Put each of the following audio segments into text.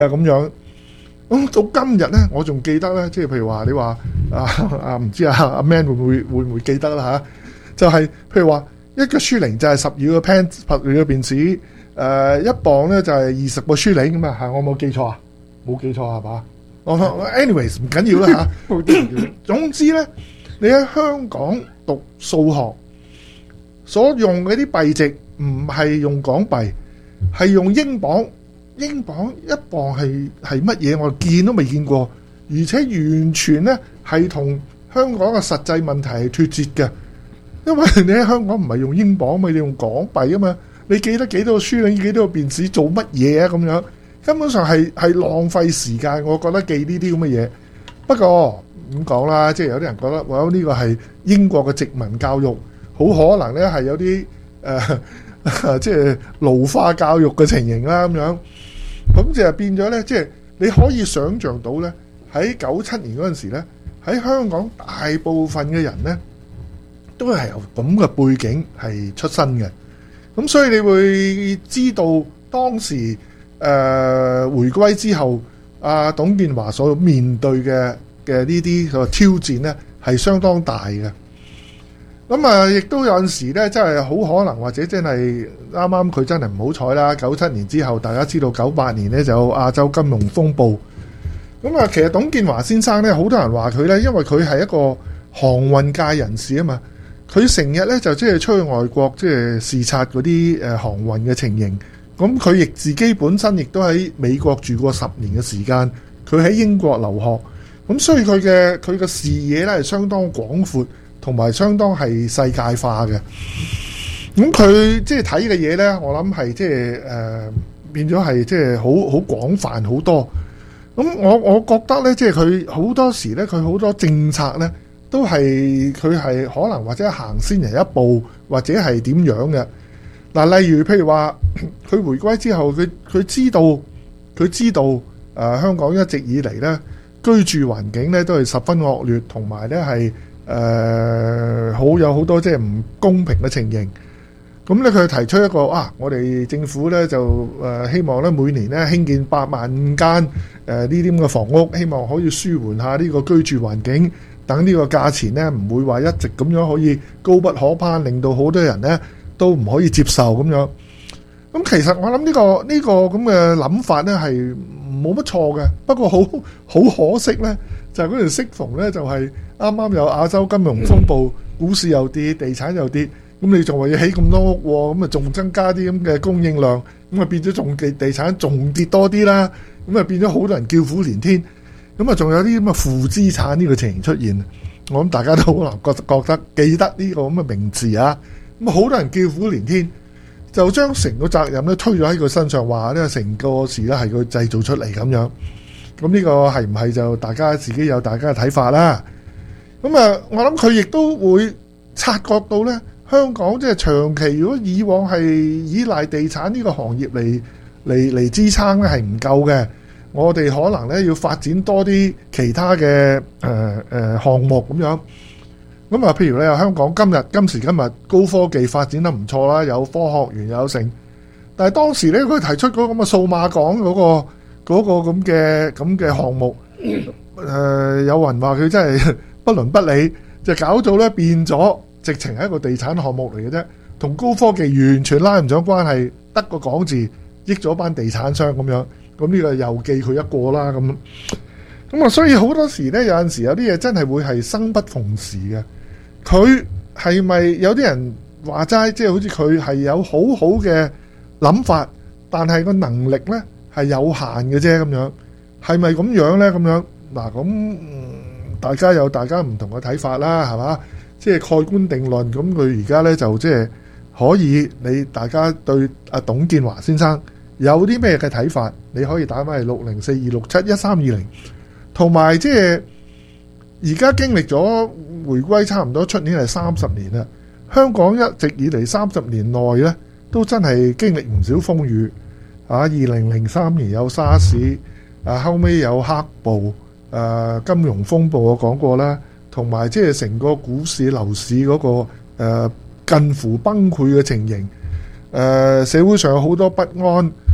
咁樣。咁到今日咧，我仲記得咧，即係譬如話你話唔知阿 Man 會唔會記得啦嚇？就係譬如話一個書齡就係12個 pence 嘅便士，一磅咧就係20個書齡咁啊嚇！我冇記錯啊？冇記錯係嘛？anyways 唔緊要啦嚇。總之咧，你喺香港讀數學所用嗰啲幣值唔係用港幣，係用英鎊。英鎊一磅係乜嘢？我見都未見過，而且完全咧係同香港嘅實際問題係脫節嘅。因為你喺香港唔係用英鎊嘛，你用港幣啊嘛，你記得幾多個書齡幾多個便士做乜嘢啊？咁樣根本上係浪費時間。我覺得記呢啲咁嘅嘢。不過咁講啦，即係有啲人覺得，哇！呢個係英國嘅殖民教育，好可能咧係有啲即係奴化教育嘅情形啦咁樣。咁就變咗咧，即係你可以想像到咧，喺97年嗰陣時咧，喺香港大部分嘅人咧，都係由咁嘅背景係出身嘅。咁所以你會知道當時回歸之後，董建華所面對嘅呢啲個挑戰咧，係相當大嘅。咁亦都有陣時咧，真係好可能，或者真係啱啱佢真係唔好彩啦。97年之後，大家知道98年咧就有亞洲金融風暴。咁其實董建華先生咧，好多人話佢咧，因為佢係一個航運界人士啊嘛，佢成日咧就即係出去外國即係視察嗰啲航運嘅情形。咁佢亦自己本身亦都喺美國住過10年嘅時間，佢喺英國留學，咁所以佢嘅視野咧係相當廣闊。同埋相當係世界化嘅，咁佢即係睇嘅嘢呢，我諗係即係變咗係即係好廣泛好多。咁我覺得呢，即係佢好多時呢，佢好多政策呢，都係佢係可能或者行先人一步，或者係點樣嘅。嗱，例如譬如話，佢回歸之後，佢知道香港一直以嚟呢，居住環境呢都係十分惡劣，同埋呢係。有好多即係唔公平嘅情形，咁咧佢提出一個我哋政府咧就希望咧每年咧興建8萬間呢啲咁嘅房屋，希望可以舒緩下呢個居住環境，等呢個價錢咧唔會話一直咁樣可以高不可攀，令到好多人咧都唔可以接受咁樣。咁其實我諗呢個咁嘅諗法咧係冇乜錯嘅，不過好可惜咧，就係嗰陣適逢咧就係啱啱有亞洲金融風暴，股市又跌，地產又跌，咁你仲話要起咁多屋喎，咁仲增加啲咁嘅供應量，咁變咗仲地產仲跌多啲啦，咁變咗好多人叫苦連天，咁仲有啲咁嘅負資產呢個情形出現，我諗大家都可能覺得記得呢個咁嘅名字啊，咁好多人叫苦連天，就將成個責任咧推咗喺佢身上，話呢成個事咧係佢製造出嚟咁樣，咁呢個係唔係就大家自己有大家嘅睇法啦。咁我諗佢亦都會察覺到咧，香港即係長期如果以往係依賴地產呢個行業嚟支撐咧係唔夠嘅，我哋可能咧要發展多啲其他嘅項目咁樣。咁譬如咧香港今時今日高科技發展得唔錯啦，有科學園有成，但係當時咧佢提出嗰個咁嘅數碼港嗰個咁嘅項目，有人話佢真係不倫不理，就搞到咧變咗，直情係一個地產項目嚟嘅啫，同高科技完全拉唔上關係，得個講字，益咗班地產商咁樣，咁呢個又記佢一個啦咁。所以好多時咧，有陣時有啲嘢真係會係生不逢時嘅。佢係咪有啲人話齋，即係好似佢係有好好嘅諗法，但係個能力咧係有限嘅啫咁樣，係咪咁樣咧？咁樣嗱咁。大家有大家唔同嘅睇法啦，係嘛？即係蓋棺定論。咁佢而家呢，就即係可以，你大家對董建華先生有啲咩嘅睇法？你可以打返嚟604-267-1320。同埋即係而家經歷咗回歸差唔多出年係30年啦。香港一直以嚟30年內呢，都真係經歷唔少風雨。2003年有沙士，後尾有黑暴。金融風暴我講過啦，同埋即係成個股市樓市嗰個近乎崩潰嘅情形，社會上有好多不安，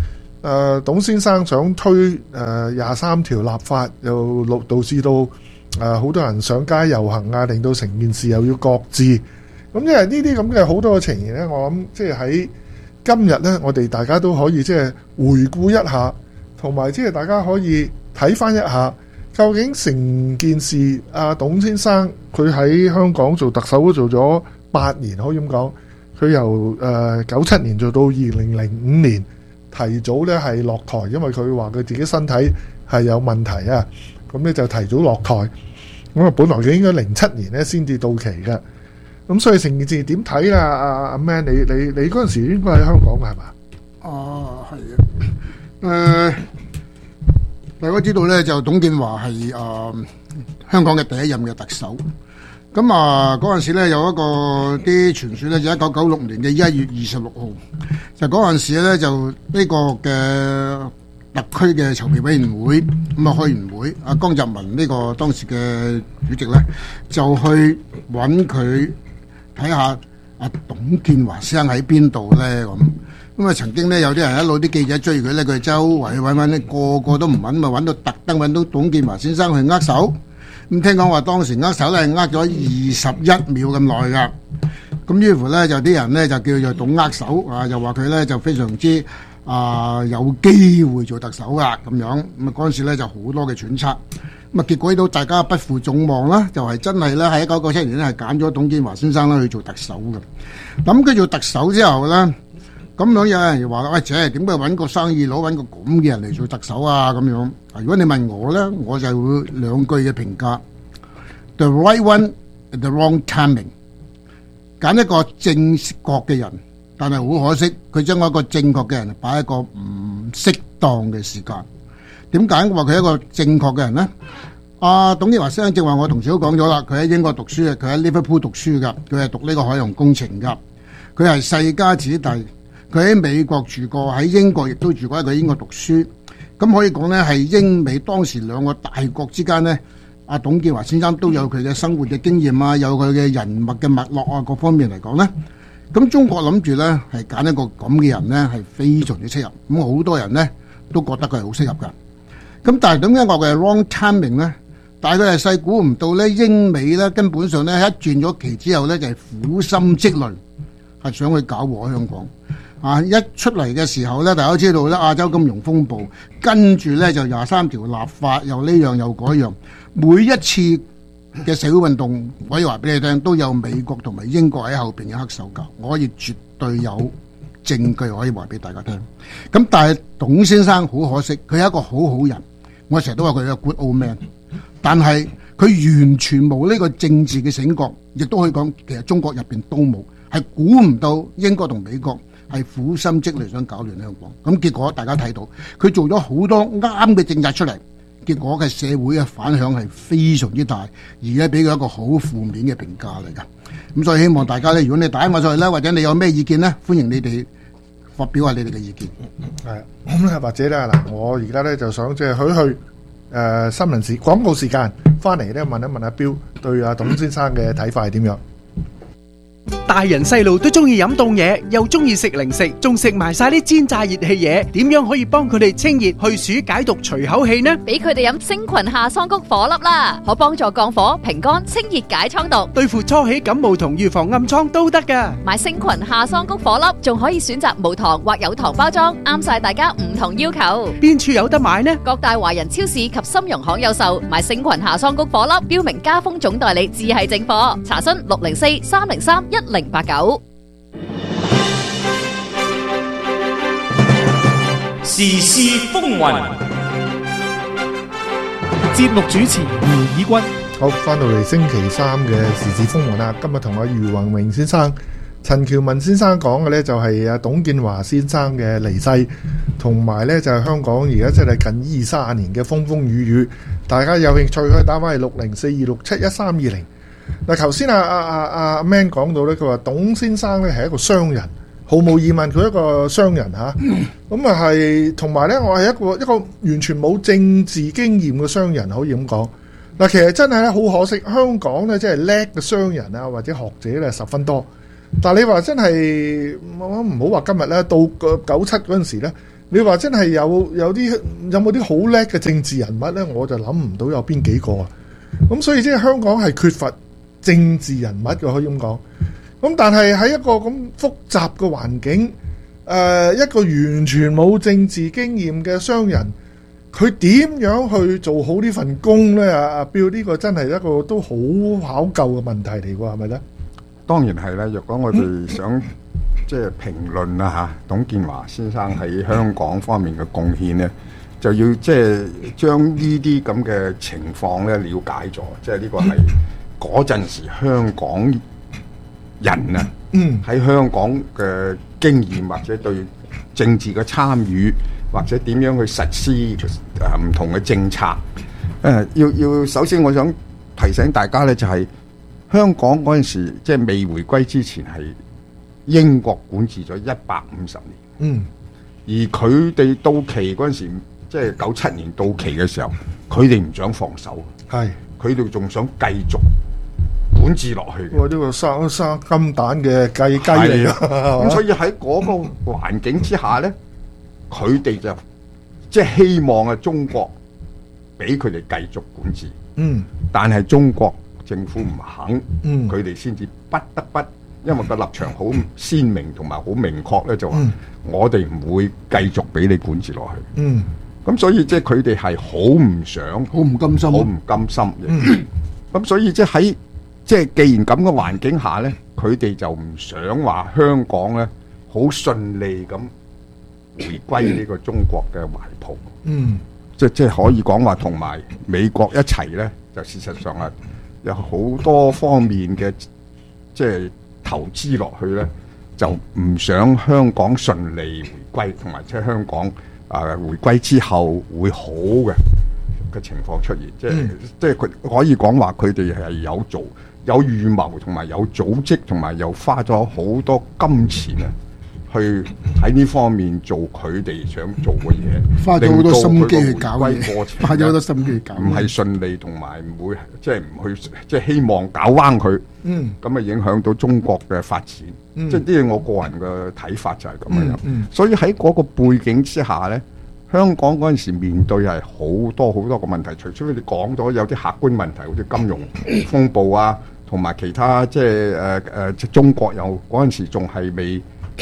董先生想推23條立法，又導致到好多人上街遊行啊，令到成件事又要擱置。咁因為呢啲咁嘅好多嘅情形呢，我諗即係喺今日呢，我哋大家都可以即係回顧一下，同埋即係大家可以睇翻一下，究竟成件事董先生佢喺香港做特首都做咗8年，可以咁講。佢由97年做到2005年，提早咧係落台，因為佢話佢自己身體係有問題啊，咁咧就提早落台。咁啊，本來佢應該07年咧先至到期嘅。咁所以成件事點睇啦？阿 Man，你嗰陣時應該喺香港係嘛？ 哦，係啊。大家知道咧，就董建華係香港嘅第一任嘅特首。咁嗰陣時咧有一個啲傳說咧，就1996年嘅1月26號，就嗰陣時咧就呢個嘅特區嘅籌備委員會咁開完會，阿江澤民呢個當時嘅主席咧就去揾佢睇下阿董建華先生喺邊度咧咁啊，曾經咧有啲人一路啲記者追佢咧，佢周圍揾咧，個個都唔揾，咪揾到特登揾到董建華先生去握手。咁聽講話當時握手咧係握咗21秒咁耐噶，咁於乎咧就啲人咧就叫做董握手又話佢咧就非常之有機會做特首噶咁樣。咁啊嗰陣時咧就好多嘅揣測，咁啊結果到大家不負眾望啦，就係真係咧喺1997年咧係揀咗董建華先生咧去做特首嘅。咁佢做特首之後咧，咁樣有人話喂，姐點解揾個生意佬揾個咁嘅人嚟做特首啊？咁樣如果你問我咧，我就會2句嘅評價 ：the right one at the wrong timing。揀一個正確嘅人，但係好可惜，佢將一個正確嘅人擺喺一個唔適當嘅時間。點解話佢係一個正確嘅人呢？董建華先生正話我同事都講咗啦，佢喺英國讀書嘅，佢喺 Liverpool 讀書噶，佢係讀呢個海洋工程噶，佢係世家子弟。佢喺美國住過，喺英國亦都住過，喺佢英國讀書。咁可以講呢，係英美當時兩個大國之間呢，阿董建華先生都有佢嘅生活嘅經驗啊，有佢嘅人脈嘅脈絡啊，各方面嚟講呢，咁中國諗住呢係揀一個咁嘅人呢係非常之適合。咁好多人呢都覺得佢係好適合噶。咁但係點解話佢係 wrong timing 呢？但係佢係細估唔到呢，英美呢根本上呢一轉咗期之後呢，就係苦心積慮，係想去搞和香港。一出嚟嘅時候咧，大家都知道咧，亞洲金融風暴，跟住咧就23條立法，又呢樣又嗰樣，每一次嘅社會運動，我可以話俾你聽，都有美國同埋英國喺後邊嘅黑手教，我可以絕對有證據可以話俾大家聽。咁但係董先生好可惜，佢係一個好好人，我成日都話佢係個 good old man，但係佢完全冇呢個政治嘅醒覺，亦都可以講其實中國入邊都冇，係估唔到英國同美國係苦心積慮想搞亂香港，咁結果大家睇到佢做咗好多啱嘅政策出嚟，結果嘅社會嘅反響係非常之大，而家俾佢一個好負面嘅評價嚟噶。咁所以希望大家咧，如果你打電話上去咧，或者你有咩意見咧，歡迎你哋發表下你哋嘅意見。 係咁咧，或者咧嗱，我而家咧就想即係去新聞時廣告時間翻嚟咧，問一問阿彪對阿董先生嘅睇法係點樣？ 大人細路都中意飲凍嘢，又中意食零食，仲食埋晒啲煎炸熱氣嘢，點樣可以幫佢哋清熱去暑解毒除口氣呢？ 俾佢哋飲星群夏桑菊火粒啦，可幫助降火、平肝、清熱解瘡毒， 對付初起感冒同預防暗瘡都得噶。 買星群夏桑菊火粒，仲可以選擇無糖或有糖包裝，啱晒大家唔同要求。 邊處有得買呢？ 各大華人超市及參茸行有售。買星群夏桑菊火粒，標明家風總代理，自係正貨。查詢604-303-1089。 時事風雲， 節目主持余以軍。 好，翻到嚟星期3嘅時事風雲啦。今日同阿余宏榮先生、陳喬文先生講嘅呢，就係阿董建華先生嘅離世，同埋呢就係香港而家真係近20-30年嘅風風雨雨。大家有興趣可以打翻嚟604-267-1320。嗱，頭先阿 Man 講到咧，佢話董先生咧係一個商人，毫無疑問佢一個商人嚇。咁啊係，同埋咧我係一個完全冇政治經驗嘅商人，可以咁講。嗱，其實真係咧好可惜，香港咧真係叻嘅商人啊或者學者咧十分多。但係你話真係唔好話今日咧，到97嗰陣時咧， 你話真係有冇啲好叻嘅政治人物咧？我就諗唔到有邊幾個啊！咁所以即係香港係缺乏政治人物嘅，可以咁講。咁但係喺一個咁複雜嘅環境，一個完全冇政治經驗嘅商人，佢點樣去做好呢份工咧？阿Bill，呢個真係一個都好考究嘅問題嚟喎，係咪咧？ 當然係啦。若果我哋想即係評論啊嚇，董建華先生喺香港方面嘅貢獻咧，就要即係將呢啲咁嘅情況咧了解咗，即係呢個係嗰陣時香港人啊，喺香港嘅經驗或者對政治嘅參與，或者點樣去實施唔同嘅政策。要首先我想提醒大家咧，就係香港嗰陣時即係未回歸之前係英國管治咗150年，而佢哋到期嗰陣時，即係97年到期嘅時候，佢哋唔想放手， 係佢哋仲想繼續管治落去嘅。 哇！呢個生金蛋嘅雞嚟㗎， 咁所以喺嗰個環境之下咧，佢哋就即係希望啊中國俾佢哋繼續管治，但係中國政府唔肯，佢哋先至不得不。因為個立場好鮮明同埋好明確咧，就話我哋唔會繼續俾你管治落去。咁所以即係佢哋係好唔想、 好唔甘心、 好唔甘心。咁所以即係喺即係既然咁嘅環境下咧，佢哋就唔想話香港咧好順利咁回歸呢個中國嘅懷抱。即係可以講話同埋美國一齊咧，就事實上係有好多方面嘅即係投資落去咧，就唔想香港順利回歸，同埋即係香港回歸之後會好嘅情況出現。即係佢可以講話佢哋係有預謀，同埋有組織，同埋又花咗好多金錢啊，去喺呢方面做佢哋想做嘅嘢， 花咗好多心機去搞嘢，花咗好多心機去搞， 唔係順利，同埋唔會即係唔去即係希望搞彎佢，咁啊影響到中國嘅發展。即係呢個我個人嘅睇法就係咁樣。所以喺嗰個背景之下咧，香港嗰陣時面對係好多好多個問題，除咗你講咗有啲客觀問題，好似金融風暴啊，同埋其他即係中國有嗰陣時仲係未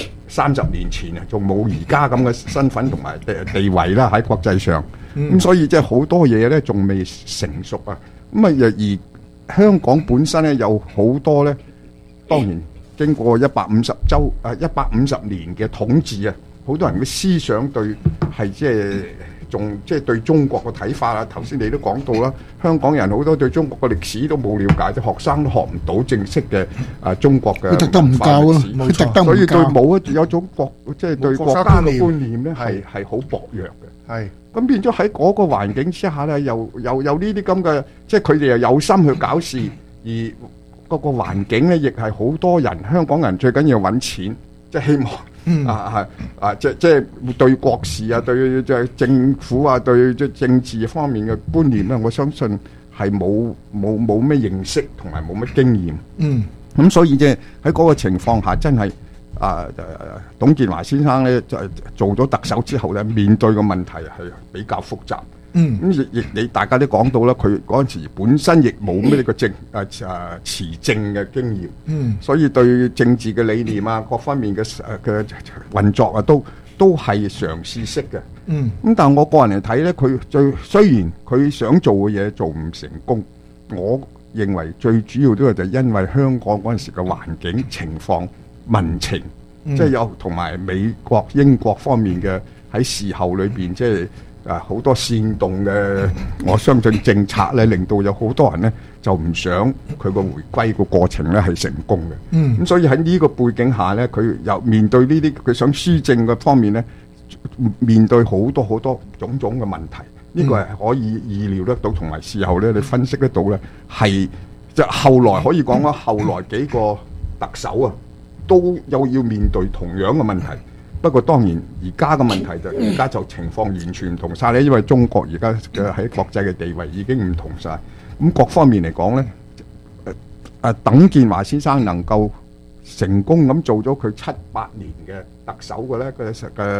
30年前啊，仲冇而家咁嘅身份同埋地位啦喺國際上。咁所以即係好多嘢咧仲未成熟啊。咁啊而香港本身咧有好多咧，當然經過150年嘅統治啊，好多人嘅思想對係即係仲即係對中國嘅睇法啊。頭先你都講到啦，香港人好多對中國嘅歷史都冇了解，啲學生都學唔到正式嘅中國嘅佢特登唔教咯，佢特登唔教， 所以對有種即係對國家嘅觀念咧係好薄弱嘅。 係咁變咗喺嗰個環境之下咧，又有呢啲咁嘅，即係佢哋又有心去搞事，而嗰個環境咧亦係好多人香港人最緊要揾錢，即係希望即係對國事啊，對即係政府啊，對即係政治方面嘅觀念咧，我相信係冇咩認識同埋冇乜經驗。咁所以即係喺嗰個情況下，真係董建華先生咧就做咗特首之後咧，面對嘅問題係比較複雜。咁亦你大家都講到啦，佢嗰陣時本身亦冇咩呢個持政嘅經驗，所以對政治嘅理念啊，各方面嘅運作啊，都係嘗試式嘅。咁但係我個人嚟睇咧，佢雖然佢想做嘅嘢做唔成功，我認為最主要都係就因為香港嗰陣時嘅環境情況、民情，即係有同埋美國、英國方面嘅喺事後裏邊即係。好多煽動嘅，我相信政策咧，令到有好多人咧就唔想佢個回歸個過程咧係成功嘅。咁所以喺呢個背景下咧，佢又面對呢啲佢想施政嘅方面咧，面對好多好多種種嘅問題。呢個係可以意料得到，同埋事後咧你分析得到咧，係就後來可以講啦，後來幾個特首啊，都又要面對同樣嘅問題。不過當然，而家嘅問題就而家就情況完全唔同晒咧，因為中國而家嘅喺國際嘅地位已經唔同晒。咁各方面嚟講咧，董建華先生能夠成功咁做咗佢7-8年嘅特首嘅咧嘅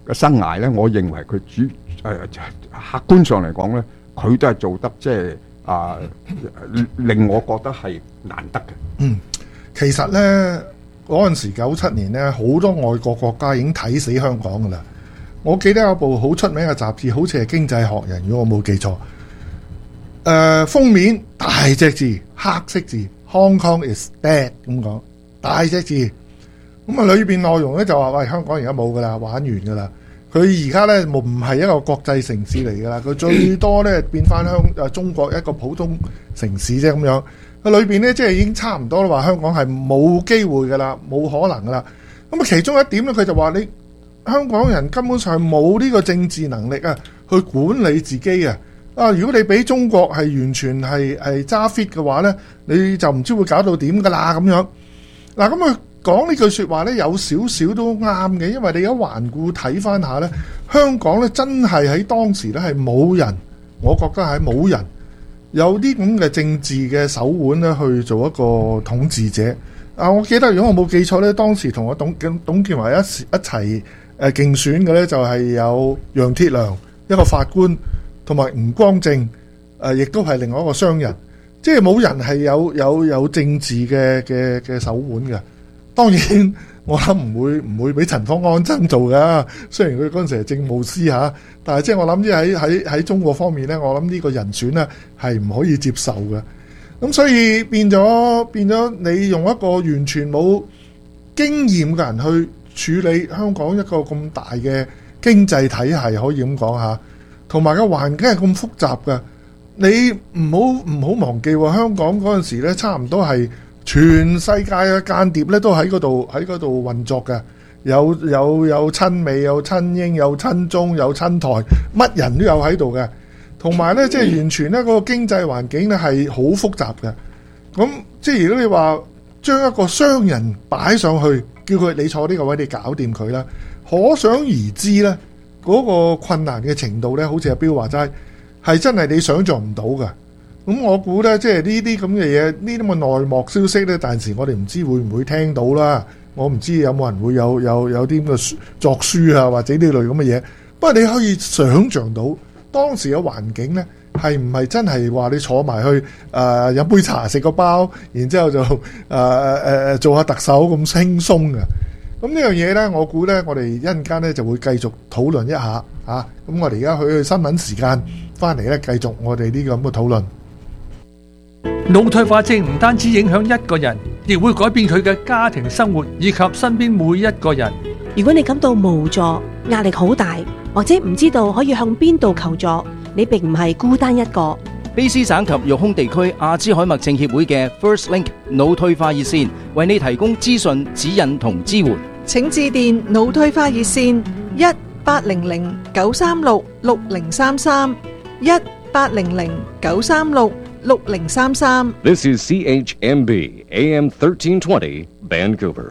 嘅生涯咧，我認為佢客觀上嚟講咧，佢都係做得即係令我覺得係難得嘅。 其實咧嗰陣時97年咧，好多外國國家已經睇死香港噶啦。我記得有部好出名嘅雜誌，好似係《經濟學人》，如果我冇記錯。封面大隻字，黑色字 ，Hong Kong is dead 咁講，大隻字。咁啊，裏邊內容咧就話：喂，香港而家冇噶啦，玩完噶啦。佢而家咧唔係一個國際城市嚟噶啦，佢最多咧變翻中國一個普通城市啫咁樣。佢裏邊咧即係已經差唔多啦，話香港係冇機會噶啦，冇可能噶啦。咁啊，其中一點咧，佢就話你香港人根本上冇呢個政治能力啊，去管理自己啊。如果你俾中國係完全係揸 fit 嘅話呢，你就唔知會搞到點噶啦咁樣。嗱，咁佢講呢句説話呢，有少少都啱嘅，因為你而家環顧睇翻下呢，香港呢真係喺當時呢係冇人，我覺得係冇人有啲咁嘅政治嘅手腕呢去做一個統治者。我記得如果我冇記錯呢，當時同我董建華一齊競選嘅呢，就係有楊鐵樑一個法官。同埋吳光正，亦都係另外一個商人，即係冇人係有政治嘅手腕嘅。當然，我諗唔會俾陳方安生做噶。雖然佢嗰陣時係政務司嚇，但係即係我諗，即係喺中國方面咧，我諗呢個人選咧係唔可以接受嘅。咁所以變咗，你用一個完全冇經驗嘅人去處理香港一個咁大嘅經濟體系，可以咁講嚇。同埋個環境係咁複雜嘅，你唔好忘記喎。香港嗰陣時咧，差唔多係全世界嘅間諜咧都喺嗰度運作嘅，有親美、有親英、有親中、有親台，乜人都有喺度嘅。同埋咧，即係完全咧嗰個經濟環境咧係好複雜嘅。咁即係如果你話將一個商人擺上去，叫佢你坐呢個位，你搞掂佢啦，可想而知咧。嗰個困難嘅程度呢，好似阿標話齋，係真係你想像唔到㗎。咁我估呢，即係呢啲咁嘅嘢，呢啲咁嘅內幕消息呢，但時我哋唔知會唔會聽到啦。我唔知有冇人會有啲咁嘅作書啊，或者呢類咁嘅嘢。不過你可以想像到當時嘅環境呢，係唔係真係話你坐埋去飲杯茶食個包，然之後就做下特首咁輕鬆嘅。咁呢樣嘢呢，我估呢，我哋一陣間呢就會繼續討論一下嚇。咁我哋而家去新聞時間，翻嚟呢繼續我哋呢個咁嘅討論。 腦退化症唔單止影響一個人，亦會改變佢嘅家庭生活以及身邊每一個人。 如果你感到無助、壓力好大，或者唔知道可以向邊度求助，你並唔係孤單一個。 卑詩省及育空地區阿茲海默症協會嘅 First Link 腦退化熱線為你提供資訊、指引同支援。 請致電腦退化熱線1800-936-6033 1800-936-6033。 This is CHMB AM 1320 Vancouver。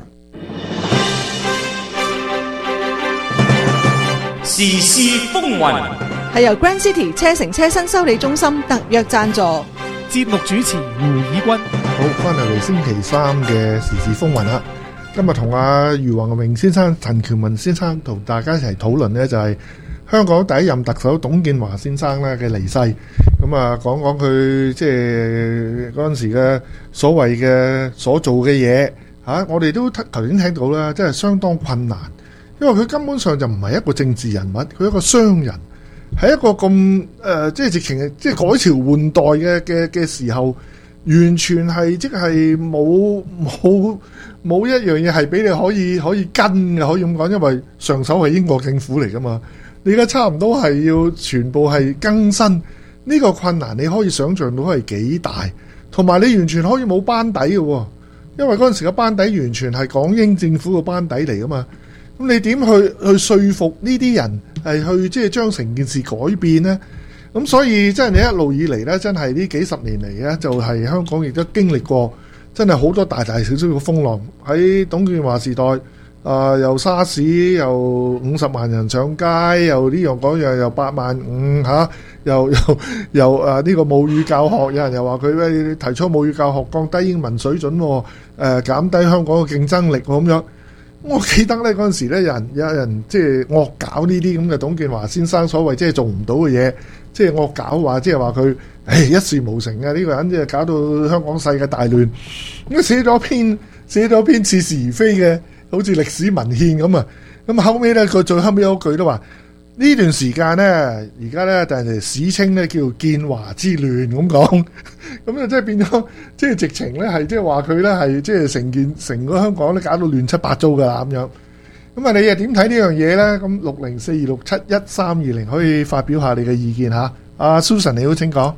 時事風雲係由 Grand City 車城車新修理中心特約贊助。 節目主持胡以軍。 好，翻嚟星期三嘅時事風雲啦。今日同阿余宏榮先生、陳喬文先生同大家一齊討論呢，就係香港第一任特首董建華先生咧嘅離世。咁啊，講講佢即係嗰陣時嘅所謂嘅所做嘅嘢嚇，我哋都頭先聽到啦，真係相當困難，因為佢根本上就唔係一個政治人物，佢係一個商人，係一個咁即係直情係即係改朝換代嘅時候，完全係即係冇一樣嘢係俾你可以跟嘅，可以咁講，因為上手係英國政府嚟噶嘛，你而家差唔多係要全部係更新，呢個困難你可以想像到係幾大，同埋你完全可以冇班底嘅，因為嗰陣時嘅班底完全係港英政府嘅班底嚟噶嘛，咁你點去說服呢啲人係去即係將成件事改變呢？咁所以真係你一路以嚟呢，真係呢幾十年嚟呢，就係香港亦都經歷過真係好多大大小小嘅風浪。喺董建華時代，又沙士，又50萬人上街，又呢樣嗰樣，又85000嚇，又呢個母語教學，有人又話佢提出母語教學降低英文水準，減低香港嘅競爭力咁樣。 我記得咧嗰陣時咧，有人即係惡搞呢啲咁嘅董建華先生所謂即係做唔到嘅嘢，即係惡搞話，即係話佢一事無成嘅呢個人，即係搞到香港世界大亂。咁寫咗篇似是而非嘅，好似歷史文獻咁啊。咁後尾咧，佢最後尾有一句都話呢段時間咧，而家咧就係史稱咧叫建華之亂咁講。咁啊，即係變咗，即係直情咧係即係話佢咧係即係成個香港咧搞到亂七八糟噶啦咁樣。咁啊，你又點睇呢樣嘢咧？咁60426712320可以發表下你嘅意見嚇。阿 Susan 你好，請講。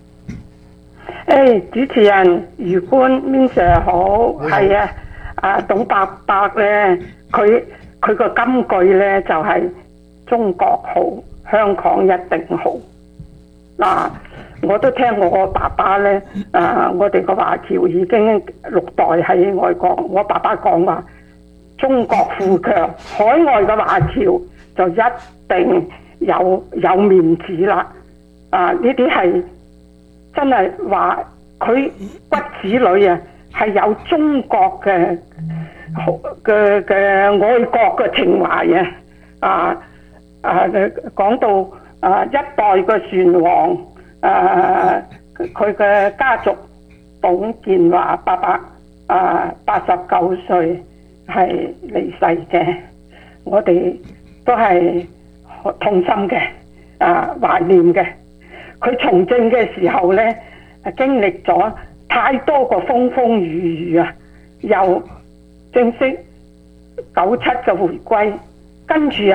主持人余官 Min Sir 好，係啊，阿董伯伯咧，佢個金句咧就係中國好，香港一定好。嗱，我都聽我爸爸咧，我哋個華僑已經6代喺外國，我爸爸講話中國富強，海外嘅華僑就一定有面子啦。呢啲係真係話佢骨子裏啊係有中國嘅愛國嘅情懷啊！講到一代嘅船王，佢嘅家族董建華伯伯89歲係離世嘅，我哋都係痛心嘅，懷念嘅。佢從政嘅時候咧，經歷咗太多個風風雨雨啊！又正式97嘅回歸，跟住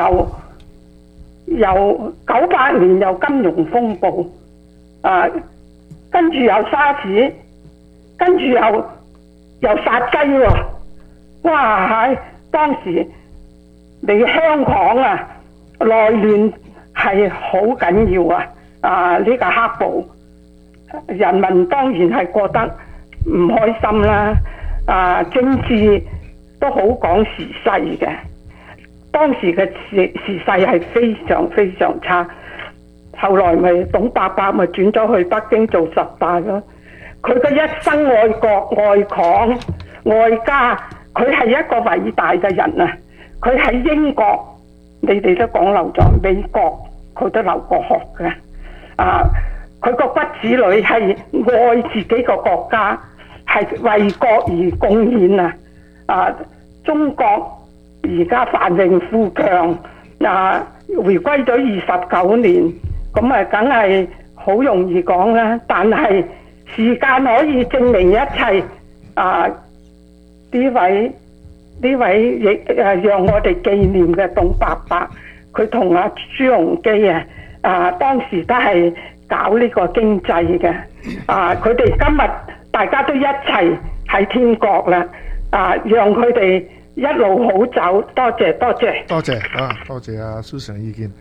又98年又金融風暴，跟住又沙士，跟住又殺雞喎！哇！當時你香港啊，內亂係好緊要啊！呢個黑暴，人民當然係覺得唔開心啦。政治都好講時勢嘅，當時嘅時勢係非常非常差。後來咪董伯伯咪轉咗去北京做10大咯。佢嘅一生愛國愛港愛家，佢係一個偉大嘅人啊！佢喺英國，你哋都講漏咗，美國佢都留過學嘅。佢個骨子裏係愛自己個國家，係為國而貢獻啊！中國而家繁榮富強，回歸咗29年，咁啊，梗係好容易講啦。但係時間可以證明一切。呢位亦讓我哋紀念嘅董伯伯，佢同阿朱鎔基當時都係搞呢個經濟嘅，佢哋今日大家都一齊喺天國啦，讓佢哋一路好走，多謝多謝。 多謝阿 Susan 嘅意見。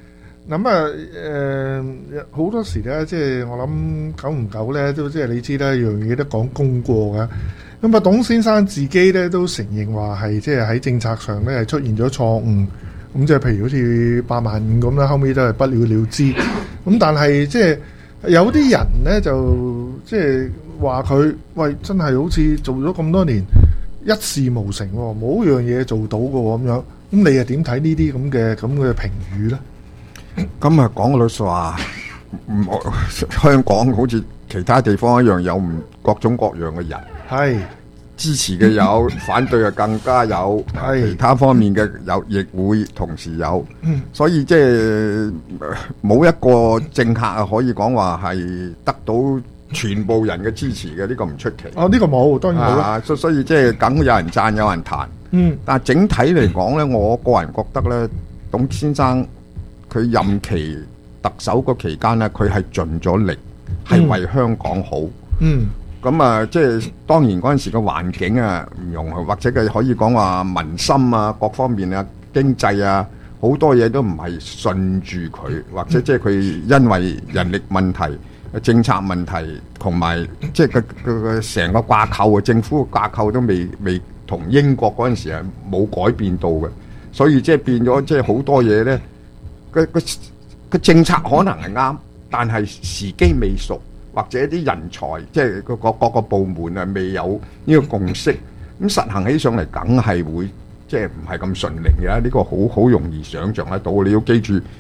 好多時咧，即係我諗久唔久咧，都即係你知啦，樣嘢都講功過㗎。咁啊，董先生自己咧都承認話係即係喺政策上咧係出現咗錯誤。咁即係譬如好似85000咁啦，後尾都係不了了之。咁但係即係有啲人咧就即係話佢喂真係好似做咗咁多年一事無成喎，冇樣嘢做到嘅喎咁樣。咁你又點睇呢啲咁嘅評語咧？ 咁啊講老實話，香港好似其他地方一樣有各種各樣嘅人， 係支持嘅有，反對嘅更加有，其他方面嘅有，亦會同時有。所以即係冇一個政客啊，可以講話係得到全部人嘅支持嘅，呢個唔出奇。 呢個冇，當然冇啦。 所以即係梗有人讚，有人彈。但係整體嚟講咧，我個人覺得咧，董先生佢任期特首個期間咧，佢係盡咗力，係為香港好。咁啊，即係當然嗰陣時個環境啊唔容許，或者佢可以講話民心啊、各方面啊、經濟啊，好多嘢都唔係順住佢，或者即係佢因為人力問題、政策問題，同埋即係佢成個架構啊，政府嘅架構都未同英國嗰陣時係冇改變到嘅，所以即係變咗即係好多嘢咧，個政策可能係啱，但係時機未熟。或者啲人才即係各個部門啊，未有呢個共識，咁實行起上嚟，梗係會即係唔係咁順利嘅，呢個好容易想像得到。你要記住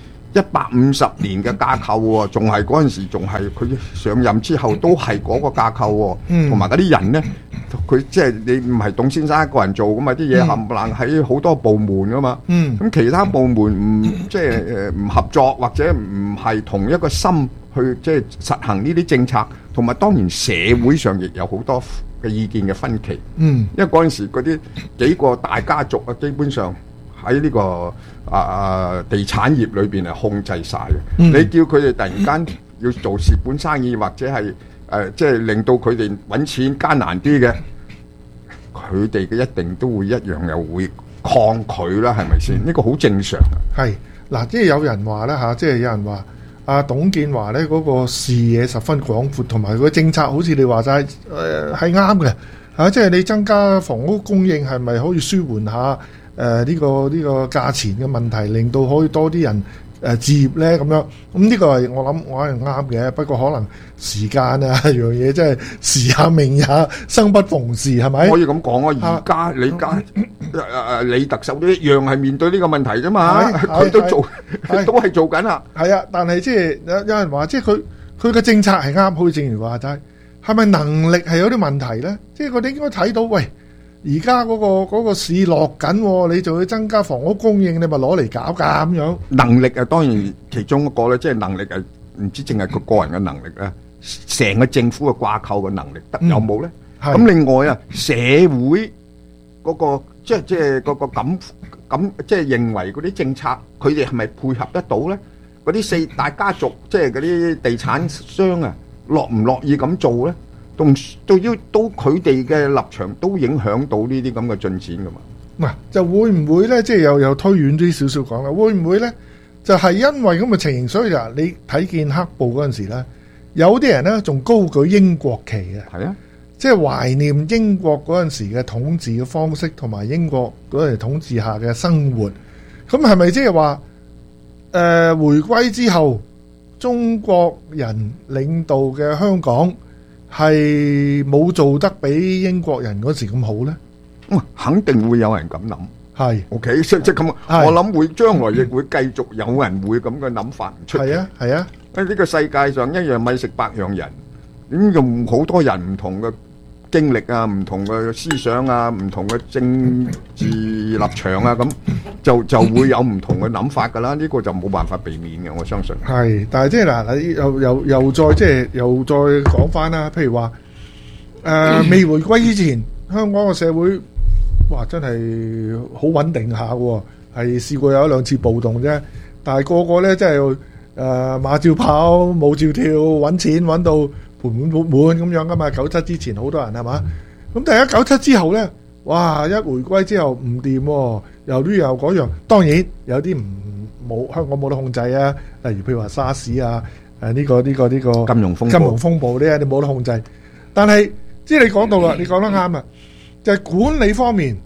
150年嘅架構喎，仲係嗰陣時仲係佢上任之後都係嗰個架構喎，同埋嗰啲人咧，佢即係你唔係董先生一個人做噶嘛，啲嘢冚唪唥喺好多部門噶嘛，咁其他部門唔即係唔合作或者唔係同一個心去即係實行呢啲政策，同埋當然社會上亦有好多嘅意見嘅分歧，因為嗰陣時嗰啲幾個大家族啊，基本上喺呢個地產業裏邊係控制晒嘅。你叫佢哋突然間要做蝕本生意，或者係即係令到佢哋揾錢艱難啲嘅，佢哋嘅一定都會一樣又會抗拒啦，係咪先？呢個好正常嘅。 係嗱，即係有人話咧嚇，即係有人話阿董建華咧嗰個視野十分廣闊，同埋佢政策好似你話齋係啱嘅嚇，即係你增加房屋供應係咪可以舒緩下呢個價錢嘅問題，令到可以多啲人置業咧咁樣？咁呢個係我諗我係啱嘅，不過可能時間啊樣嘢真係時也命也，生不逢時係咪？ 可以咁講啊！而家李特首都一樣係面對呢個問題啫嘛，佢都係做緊啦。 係啊，但係即係有人話，即係佢嘅政策係啱，好似正如話齋，係咪能力係有啲問題咧？即係佢哋應該睇到，喂，而家嗰個市落緊，你就要增加房屋供應，你咪攞嚟搞㗎咁樣。 能力啊，當然其中一個咧，即係能力係唔知淨係佢個人嘅能力咧，成個政府嘅掛扣嘅能力有冇咧？咁另外啊，社會嗰個即係嗰個咁即係認為嗰啲政策，佢哋係咪配合得到咧？嗰啲四大家族，即係嗰啲地產商啊，樂唔樂意咁做咧？都佢哋嘅立場都影響到呢啲咁嘅進展噶嘛？ 嗱，就會唔會咧？即係又推遠啲少少講啦，會唔會咧？就係因為咁嘅情形，所以嗱，你睇見黑暴嗰陣時咧，有啲人咧仲高舉英國旗嘅， 係啊， 即係懷念英國嗰陣時嘅統治嘅方式，同埋英國嗰陣時統治下嘅生活。咁係咪即係話回歸之後，中國人領導嘅香港係冇做得比英國人嗰時咁好咧？ 肯定會有人咁諗。 係 ，OK， 即係咁。我諗會將來亦會繼續有人會咁嘅諗法唔出奇。 係啊。 呢個世界上一樣米食百樣人，咁用好多人唔同嘅經歷啊，唔同嘅思想啊，唔同嘅政治立場啊，咁就會有唔同嘅諗法㗎啦。呢個就冇辦法避免嘅，我相信。 係，但係即係嗱，又再講翻啦。譬如話未回歸之前，香港嘅社會哇真係好穩定下喎，係試過有一兩次暴動啫。但係個個咧真係馬照跑，舞照跳，揾錢揾到盆滿缽滿咁樣噶嘛。97之前好多人係嘛，咁但係97之後咧，哇一回歸之後唔掂喎，又呢又嗰樣。當然有啲冇香港冇得控制啊，例如譬如話沙士啊，呢個金融風暴呢，你冇得控制。但係即係你講到啦，你講得啱啊，就係管理方面。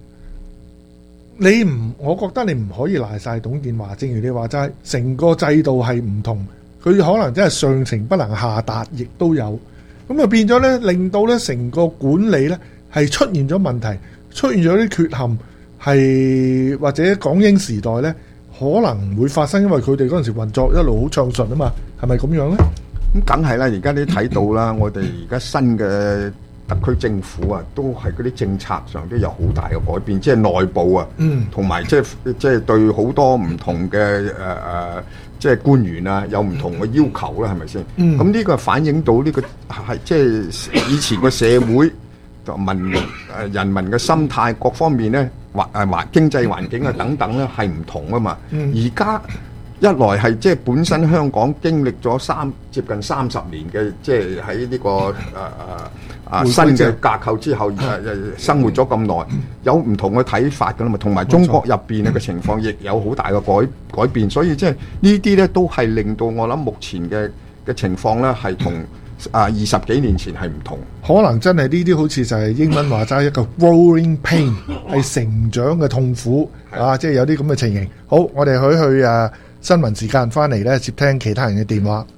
我覺得你唔可以賴晒董建華，正如你話齋，成個制度係唔同，佢可能真係上情不能下達，亦都有，咁啊變咗咧，令到咧成個管理咧係出現咗問題，出現咗啲缺陷，係或者港英時代咧可能會發生，因為佢哋嗰陣時運作一路好暢順啊嘛，係咪咁樣咧？ 咁梗係啦，而家你睇到啦，我哋而家新嘅特區政府啊，都係嗰啲政策上都有好大嘅改變，即係內部啊，同埋即係對好多唔同嘅即係官員啊，有唔同嘅要求啦，係咪先？咁呢個反映到呢個係即係以前個社會同人民嘅心態各方面咧，經濟環境啊等等咧係唔同啊嘛。而家一來係即係本身香港經歷咗接近30年嘅，即係喺呢個新嘅架構之後，生活咗咁耐，有唔同嘅睇法㗎啦嘛。同埋中國入邊嘅情況亦有好大嘅改變，所以即係呢啲咧都係令到我諗目前嘅情況咧係同20幾年前係唔同。 可能真係呢啲好似就係英文話齋一個 growing pain， 係成長嘅痛苦啊！即係有啲咁嘅情形。好，我哋去新聞時間翻嚟咧，接聽其他人嘅電話。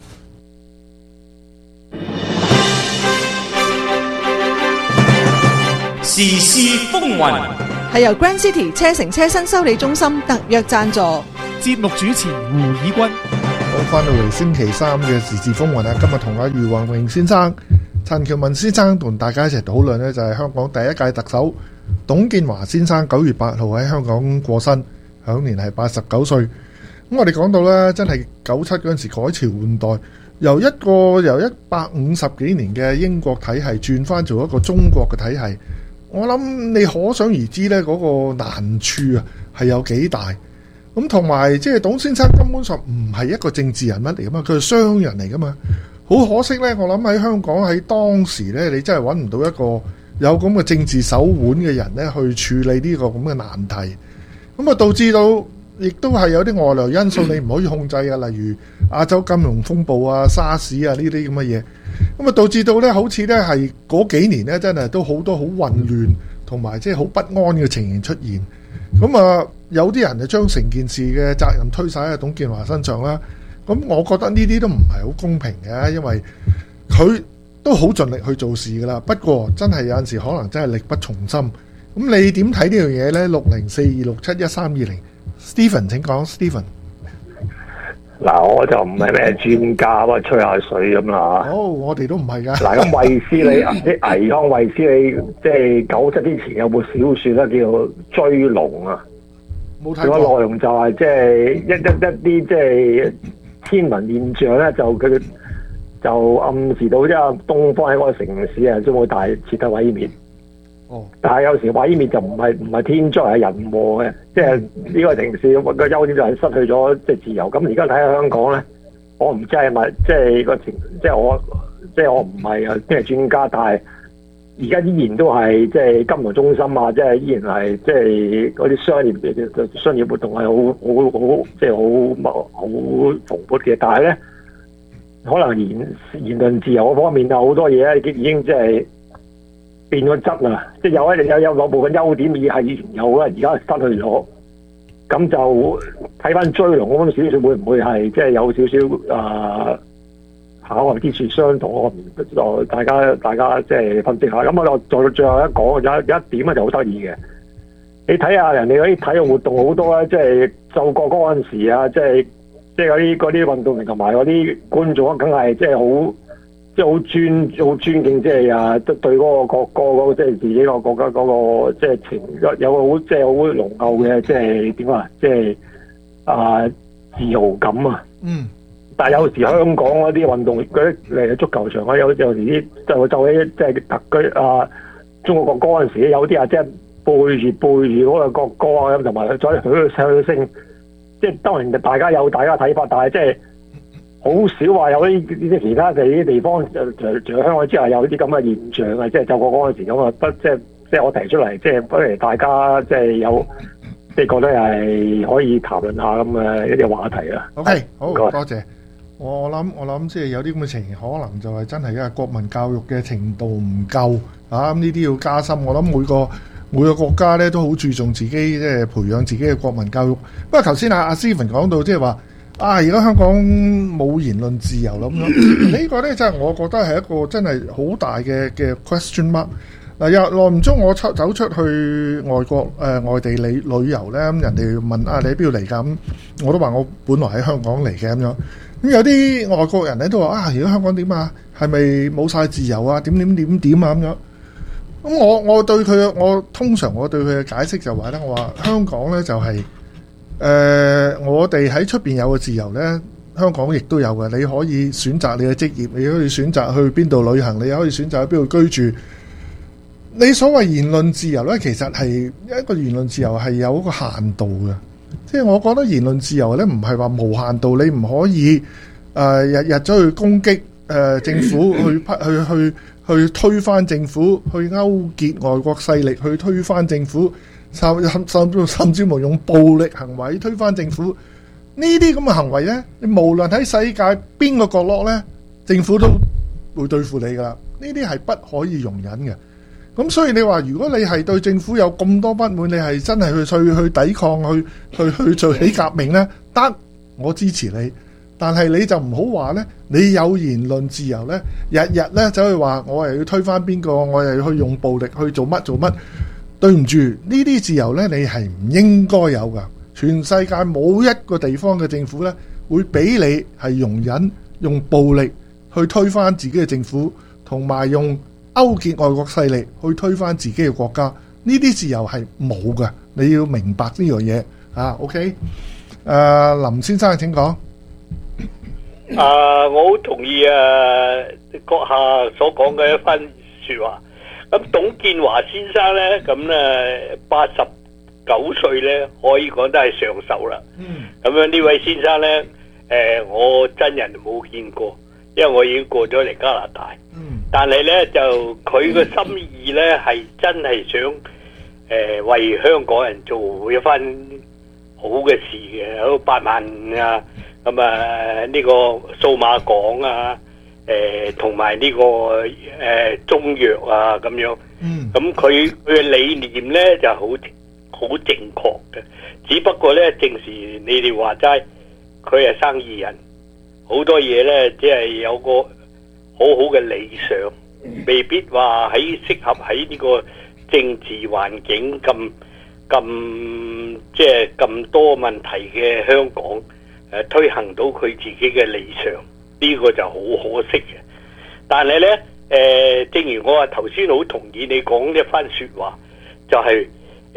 時事風雲， 係由 Grand City 車城車新修理中心特約贊助。 節目主持胡以軍。 好，翻到嚟星期三嘅時事風雲啊！今日同阿余宏榮先生、陳喬文先生同大家一齊討論呢，就係香港第一屆特首董建華先生9月8號喺香港過身，享年係89歲。咁我哋講到呢，真係97嗰陣時改朝換代，由150幾年嘅英國體系轉翻做一個中國嘅體系，我諗你可想而知呢嗰個難處啊係有幾大。咁同埋即係董先生根本上唔係一個政治人物嚟噶嘛，佢係商人嚟噶嘛。好可惜呢，我諗喺香港喺當時呢，你真係揾唔到一個有咁嘅政治手腕嘅人呢去處理呢個咁嘅難題。咁啊導致到亦都係有啲外來因素你唔可以控制啊，例如亞洲金融風暴啊、沙士啊呢啲咁嘅嘢。咁啊導致到呢，好似呢係嗰幾年呢，真係都好多好混亂同埋即係好不安嘅情形出現。咁啊，有啲人就將成件事嘅責任推晒喺董建華身上啦。咁我覺得呢啲都唔係好公平嘅，因為佢都好盡力去做事噶啦。不過真係有陣時可能真係力不從心。咁你點睇呢樣嘢呢？6042671320，Stephen 請講 ，Stephen。 嗱，我就唔係咩專家，不吹下水咁啦。 好，我哋都唔係噶。 嗱，咁衛斯理啲倪匡衛斯理，即係97之前有部小説咧，叫做《追龍》啊。 冇睇過。 個內容就係即係一啲即係天文現象咧，佢就暗示到即係東方喺嗰個城市啊，將會大徹底毀滅。 哦。但係有時毀滅就唔係天災，係人禍嘅。即係呢個城市個優點就係失去咗即係自由。咁而家睇下香港咧，我唔知係咪即係個情，即係我唔係啊，即係專家，但係而家依然都係即係金融中心啊，即係依然係即係嗰啲商業活動係好即係好蓬勃嘅。但係咧，可能言論自由嗰方面有好多嘢咧，已經即係變咗質啦，即係有部分優點以前有啦，而家失去咗。咁就睇翻追龍嗰種小説會唔會係即係有少少巧合之處相同？我唔大家即係分析下。咁我就最後一講有一點咧就好得意嘅。你睇下人哋嗰啲體育活動好多咧，即係奏國歌嗰陣時啊，即係嗰啲運動員同埋嗰啲觀眾，梗係即係好。即係好尊敬，即係對嗰個國歌嗰個，即係自己個國家嗰個，即係情有個好即係好濃厚嘅，即係點啊？即係自豪感啊！ 嗯。但係有時香港嗰啲運動員嗰啲嚟足球場啊，有時啲就喺即係特區中國國歌嗰陣時，有啲即係背住嗰個國歌啊，咁同埋再響聲，即係當然大家有大家睇法，但係即係。好少話有啲其他啲地方，除咗香港之外有啲咁嘅現象啊！即係奏國歌嗰陣時咁啊，即係我提出嚟，即係不如大家即係有即係覺得係可以談論下咁嘅一啲話題啊。 OK， 好多謝。我諗即係有啲咁嘅情形，可能就係真係因為國民教育嘅程度唔夠啊！咁呢啲要加深。我諗每個國家咧都好注重自己即係培養自己嘅國民教育。不過頭先阿 Stephen 講到即係話。而家香港冇言論自由啦咁樣，呢個咧真係我覺得係一個真係好大嘅 question mark。嗱，耐唔中我走出去外國外地旅遊咧，咁人哋問你喺邊度嚟㗎？咁我都話我本來喺香港嚟嘅咁樣。咁有啲外國人咧都話而家香港點啊？係咪冇晒自由啊？點啊咁樣？咁我對佢通常我對佢嘅解釋就話咧，我話香港咧就係。我哋喺出邊有個自由呢，香港亦都有嘅。你可以選擇你嘅職業，你可以選擇去邊度旅行，你可以選擇去邊度居住。你所謂言論自由呢，其實係一個言論自由係有一個限度嘅。即係我覺得言論自由呢，唔係話無限度，你唔可以日日走去攻擊政府，去推翻政府，去勾結外國勢力去推翻政府。甚至乎用暴力行為推翻政府，呢啲咁嘅行為呢，你無論喺世界邊個角落呢，政府都會對付你噶啦。呢啲係不可以容忍嘅。咁所以你話，如果你係對政府有咁多不滿，你係真係去抵抗，去做起革命呢，得，我支持你。但係你就唔好話呢，你有言論自由呢，日日呢走去話我係要推翻邊個，我係要去用暴力去做乜。 對唔住，呢啲自由呢，你係唔應該有噶。全世界冇一個地方嘅政府呢，會俾你係容忍用暴力去推翻自己嘅政府，同埋用勾結外國勢力去推翻自己嘅國家。呢啲自由係冇嘅，你要明白呢樣嘢啊。OK，林先生請講。 我好同意閣下所講嘅一番說話。咁董建華先生呢，咁呢89歲呢，可以講得係上壽啦。咁樣呢位先生呢，我真人冇見過，因為我已經過咗嚟加拿大。但係呢，就佢個心意呢，係真係想為香港人做一番好嘅事嘅，有8萬啊，咁啊呢個數碼港啊，同埋呢個中藥啊咁樣。咁佢嘅理念呢就好正確嘅，只不過呢，正是你哋話齋，佢係生意人，好多嘢呢，只係有個好好嘅理想，未必話適合喺呢個政治環境即係咁多問題嘅香港推行到佢自己嘅理想，呢個就好可惜嘅。但係呢，正如我話頭先好同意你講一番說話，就係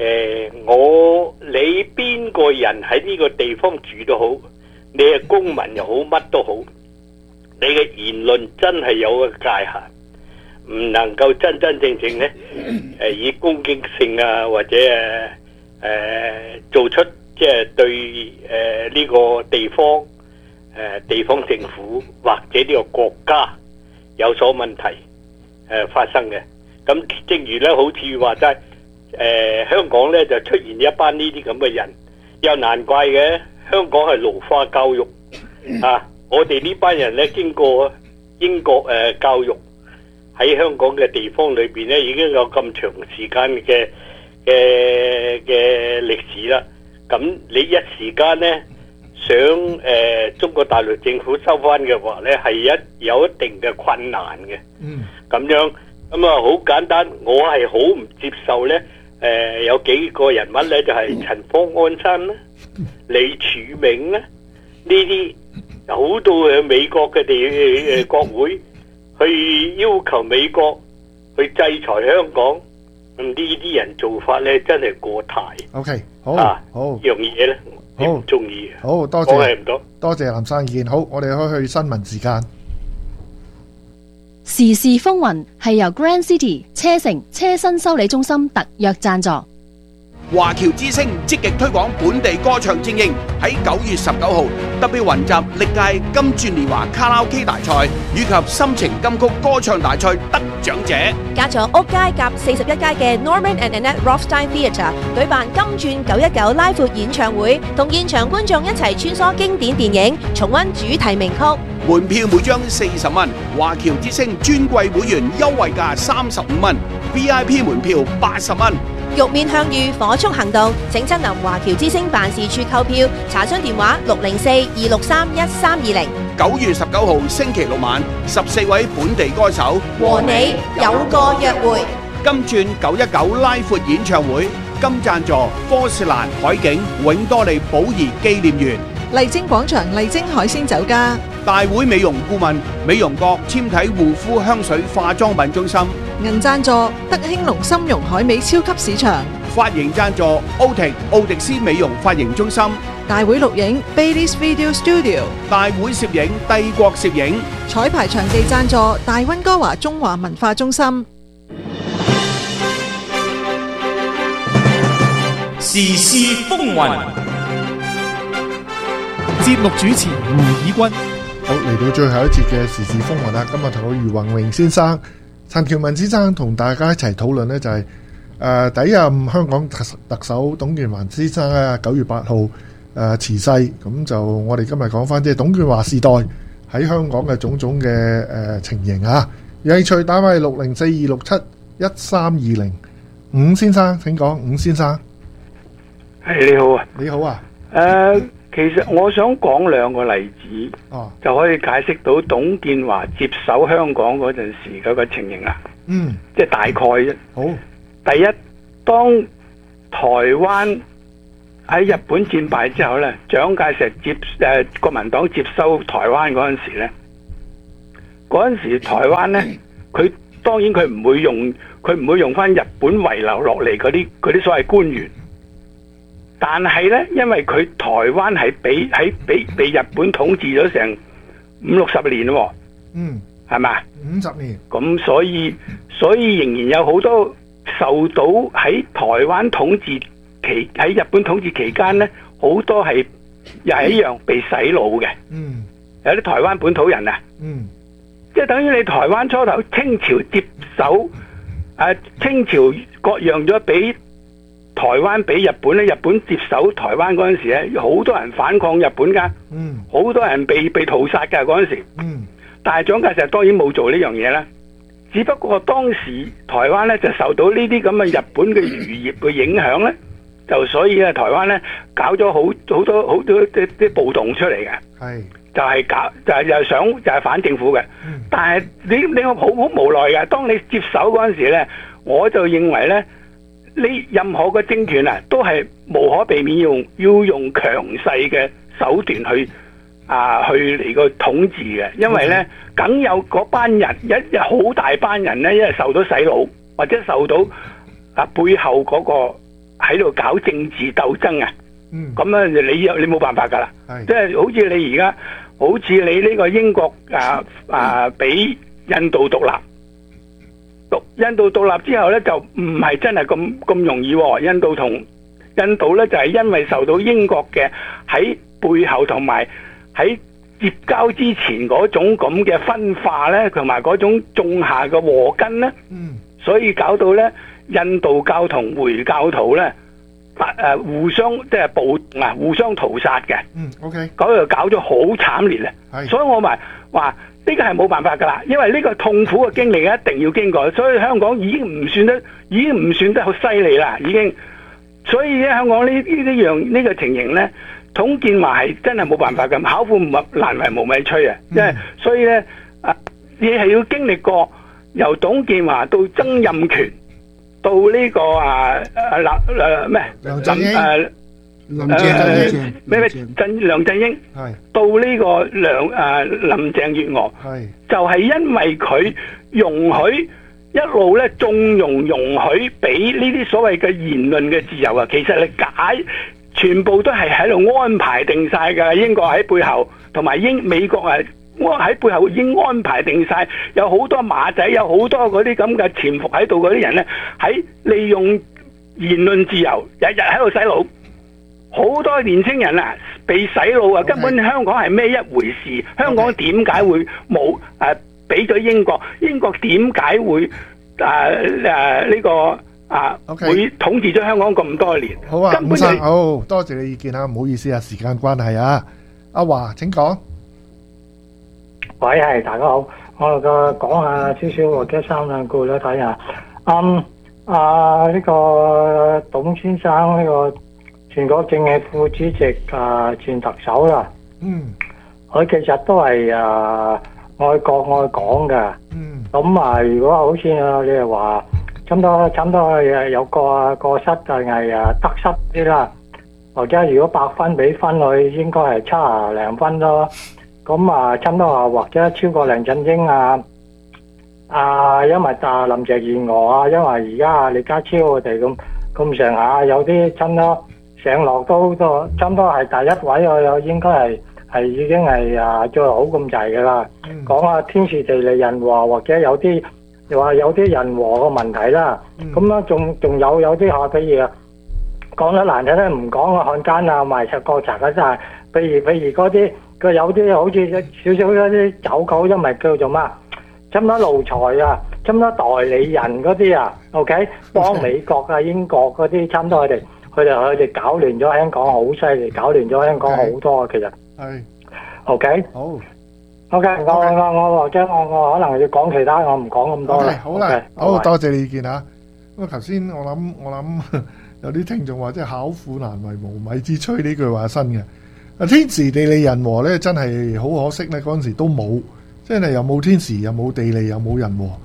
你邊個人喺呢個地方住都好，你係公民又好，乜都好，你嘅言論真係有個界限，唔能夠真真正正呢以攻擊性啊，或者做出即係對呢個地方政府或者呢個國家有所問題發生嘅。咁正如呢，好似話齋香港呢就出現一班呢啲咁嘅人，又難怪嘅。香港係奴化教育啊！我哋呢班人呢，經過英國教育喺香港嘅地方裏邊呢，已經有咁長時間嘅歷史啦。咁你一時間呢，想中國大陸政府收翻嘅話呢，係有一定嘅困難嘅。咁樣咁啊，好簡單，我係好唔接受呢。有幾個人物呢，就係陳方安生啦、李柱銘啦，呢啲好到去美國嘅國會去要求美國去制裁香港，呢啲人做法呢，真係過態。 OK， 好，好呢樣嘢呢，我唔中意。 好多謝，多謝林生意見。好，我哋可以去新聞時間。 時事風雲係由 Grand City 車城車身修理中心特約贊助。 華僑之聲積極推廣本地歌唱精英，喺9月19號特別雲集歷屆金鑽年華卡拉 OK 大賽以及心情金曲歌唱大賽得獎者， 加咗屋街夾41街嘅 Norman and Annette Rothstein Theatre 舉辦金鑽919拉闊演唱會，同現場觀眾一齊穿梭經典電影，重溫主題名曲。 門票每張40蚊，華僑之聲尊貴會員優惠價35蚊 ，VIP 門票80蚊。 玉面向隅，火速行動！請親臨華僑之聲辦事處購票，查詢電話604-263-1320。 9月19號星期六晚，14位本地歌手和你有個約會。 金鑽919拉闊演唱會，金贊助科士蘭海景永多利寶儀紀念園。 麗晶廣場麗晶海鮮酒家， 大會美容顧問美容閣纖體護膚香水化妝品中心， 銀贊助德興隆參茸海味超級市場， 髮型贊助奧迪斯美容髮型中心， 大會錄影 Baileys Video Studio， 大會攝影帝國攝影， 彩排場地贊助大溫哥華中華文化中心。 時事風雲。 節目主持胡以軍。 好，嚟到最後一節嘅時事風雲啦，今日同我余宏榮先生、陳喬文先生同大家一齊討論呢，就係第一任香港特首董建華先生咧9月8號辭世，咁就我哋今日講翻即係董建華時代喺香港嘅種種嘅情形啊。有興趣打返604-267-1320，伍先生請講，伍先生。 係，你好啊。 你好啊。 其實我想講兩個例子，就可以解釋到董建華接手香港嗰陣時嗰個情形啦。即係大概啫。 好。 第一， 當台灣喺日本戰敗之後咧，蔣介石國民黨接收台灣嗰陣時咧，台灣咧，佢當然佢唔會用翻日本遺留落嚟嗰啲所謂官員，但係咧，因為佢台灣係被日本統治咗成50-60年喎，係咪 ？50年。 咁所以仍然有好多受到喺台灣統治喺日本統治期間咧，好多係又係一樣被洗腦嘅。有啲台灣本土人啊，即係等於你台灣初頭清朝接手，清朝割讓咗俾台灣俾日本咧，日本接手台灣嗰陣時咧，好多人反抗日本噶，好多人被屠殺噶嗰陣時。但係蔣介石當然冇做呢樣嘢啦，只不過當時台灣咧就受到呢啲咁嘅日本嘅漁業嘅影響咧，就所以咧台灣咧搞咗好多啲暴動出嚟嘅，就係反政府嘅。但係你好無奈嘅，當你接手嗰陣時咧，我就認為咧，任何嘅政權啊，都係無可避免要用強勢嘅手段去嚟個統治嘅，因為咧梗有嗰班人一好大班人咧，因為受到洗腦或者受到背後嗰個喺度搞政治鬥爭啊，咁你冇辦法噶啦，即係好似你而家，好似你呢個英國俾印度獨立，印度獨立之後咧就唔係真係咁容易喎，印度咧就係因為受到英國嘅喺背後同埋喺接交之前嗰種咁嘅分化咧，同埋嗰種種下嘅禍根咧，所以搞到咧印度教同回教徒咧互相即係暴動啊，互相屠殺嘅。 OK， 嗰度搞咗好慘烈啊！所以我咪話呢個係冇辦法噶啦，因為呢個痛苦嘅經歷一定要經過，所以香港已經唔算得好犀利啦，已經。所以咧，香港呢個情形咧，董建華係真係冇辦法嘅，巧婦難為無米炊啊！即係所以咧，你係要經歷過由董建華到曾蔭權，到呢個梁振英，到呢個林鄭月娥，就係因為佢容許一路咧縱容許俾呢啲所謂嘅言論嘅自由啊，其實你全部都係喺度安排定晒㗎，英國喺背後，同埋美國喺背後已經安排定晒，有好多馬仔，有好多嗰啲咁嘅潛伏喺度嗰啲人咧，喺利用言論自由，日日喺度洗腦，好多年青人啊被洗腦啊，根本香港係咩一回事？香港點解會冇俾咗英國？英國點解會呢個會統治咗香港咁多年？ 好啊，伍生，好多謝你意見啊，唔好意思啊，時間關係啊，阿華請講。 喂，係大家好，我講下少少或者三兩句啦，睇下。呢個董先生呢個全國政協副主席前特首啦，佢其實都係愛國愛港嘅。咁如果好似你係話差唔多有過失定係得失啲啦，或者如果100分俾分佢，應該係70零分咯。咁差唔多或者超過梁振英因為林鄭月娥因為而家李家超佢哋咁上下，有啲差唔多上落都差唔多係第一位，我應該係已經係最好咁滯噶啦。講下天時地利人和，或者有啲又話有啲人和嘅問題啦。咁仲有啲譬如講得難聽咧，唔講漢奸賣實國賊嘅真係，譬如嗰啲。佢有啲好似少少嗰啲走狗，因為叫做乜？差唔多奴才差唔多代理人嗰啲OK， 幫美國英國嗰啲，差唔多佢哋搞亂咗香港，好犀利，搞亂咗香港好多其實。係。OK。好。OK， 我或者我可能要講其他，我唔講咁多啦。好啦， 好多謝你意見啊！咁頭先我諗有啲聽眾話，即係巧婦難為無米之炊呢句話新嘅。天時地利人和咧，真係好可惜咧。嗰陣時都冇，即係又冇天時，又冇地利，又冇人和。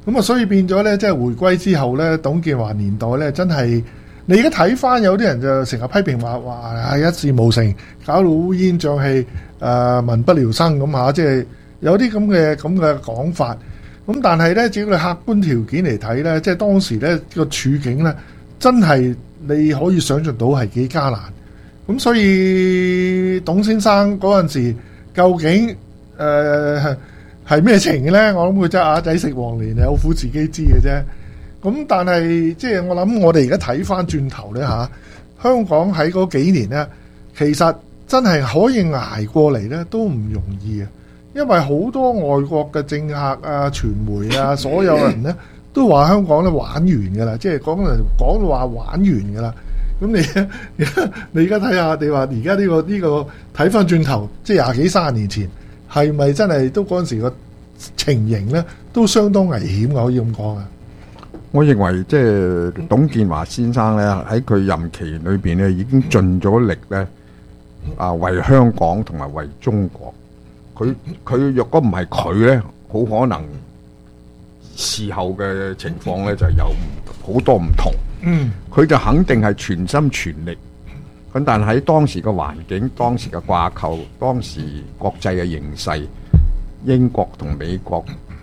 咁啊，所以變咗咧，即係回歸之後咧，董建華年代咧，真係你而家睇翻有啲人就成日批評話係一事無成，搞到烏煙瘴氣，民不聊生咁嚇，即係有啲咁嘅講法。咁但係咧，只要你客觀條件嚟睇咧，即係當時咧個處境咧，真係你可以想像到係幾艱難。咁所以董先生嗰陣時究竟係咩情嘅咧？我諗佢真係啞仔食黃連，有苦自己知嘅啫。咁但係即係我諗，我哋而家睇翻轉頭咧嚇，香港喺嗰幾年咧，其實真係可以捱過嚟咧，都唔容易啊！因為好多外國嘅政客啊、傳媒啊，所有人咧都話香港咧玩完㗎啦，即係講到話玩完㗎啦。咁你而家睇下，你話而家呢個睇翻轉頭，即係20幾30年前，係咪真係都嗰陣時個情形咧都相當危險㗎？可以咁講啊？ 我認為即係董建華先生咧喺佢任期裏邊咧已經盡咗力咧為香港同埋為中國。佢若果唔係佢咧，好可能事後嘅情況咧就有好多唔同。佢就肯定係全心全力。咁但係喺當時嘅環境、當時嘅掛扣、當時國際嘅形勢，英國同美國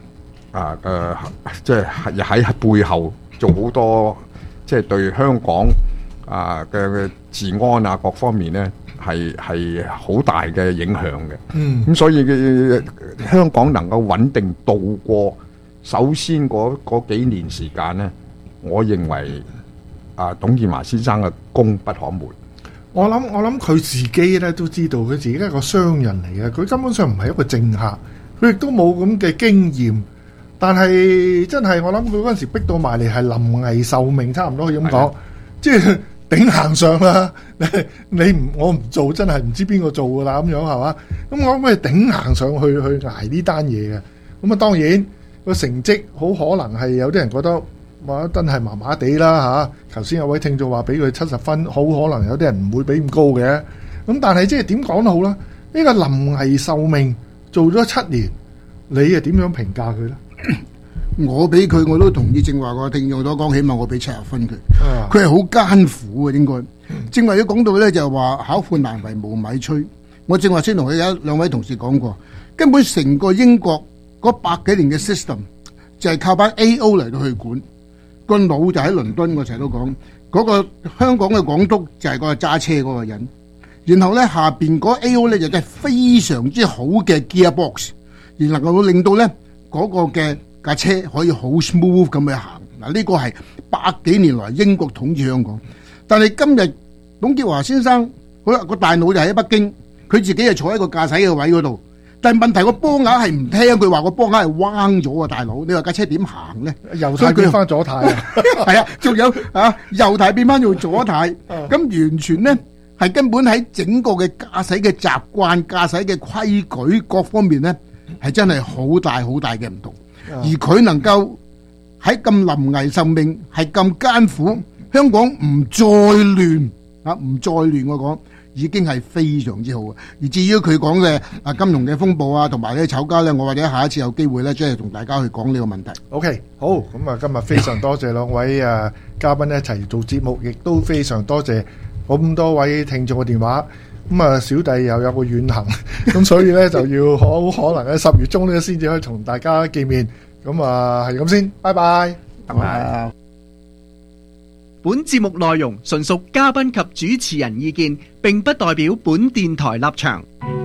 即係喺背後做好多，即係對香港嘅治安啊各方面咧。係好大嘅影響嘅，咁所以香港能夠穩定度過首先嗰幾年時間呢，我認為董建華先生嘅功不可沒。 我諗佢自己咧都知道，佢自己係一個商人嚟嘅，佢根本上唔係一個政客，佢亦都冇咁嘅經驗。但係真係我諗佢嗰陣時逼到埋嚟係臨危受命，差唔多可以咁講，即係。頂行上啦！我唔做，真係唔知邊個做噶啦咁樣係嘛？咁我諗佢頂行上去捱呢單嘢嘅。咁啊，當然個成績好可能係有啲人覺得哇，真係麻麻地啦嚇。頭先有位聽眾話俾佢70分，好可能有啲人唔會俾咁高嘅。咁但係即係點講都好啦，呢個臨危受命做咗7年，你又點樣評價佢咧？ 我俾佢我都同意正話個聽眾所講，起碼我俾70分佢。佢係好艱苦嘅應該。正話都講到咧，就係話巧婦難為無米炊。我正話先同佢有兩位同事講過，根本成個英國嗰100幾年嘅 system 就係靠班 AO 嚟到去管。個腦就喺倫敦，我成日都講嗰個香港嘅港督就係嗰個揸車嗰個人。然後咧下邊嗰 AO 咧就係非常之好嘅 gearbox， 而能夠令到咧嗰個嘅架車可以好 smooth 咁去行。嗱，呢個係100幾年來英國統治香港。但係今日董建華先生好啦，個大腦就喺北京，佢自己係坐喺個駕駛嘅位嗰度。但係問題個波架係唔聽，佢話個波架係彎咗啊！大佬，你話架車點行咧？ 右軚變翻左軚啊！ 係啊，仲有右軚變翻做左軚，咁完全咧係根本喺整個嘅駕駛嘅習慣、駕駛嘅規矩各方面咧係真係好大好大嘅唔同。而佢能夠喺咁臨危受命，係咁艱苦，香港唔再亂唔再亂，我講已經係非常之好。而至於佢講嘅金融嘅風暴啊，同埋呢炒家咧，我或者下一次有機會咧，即係同大家去講呢個問題。 OK， 好，咁啊，今日非常多謝兩位嘉賓一齊做節目，亦都非常多謝咁多位聽眾嘅電話。咁啊，小弟又有個遠行，咁所以咧就要好可能喺10月中咧先至可以同大家見面。咁啊，係咁先，拜拜，拜拜。 本節目內容純屬嘉賓及主持人意見，並不代表本電台立場。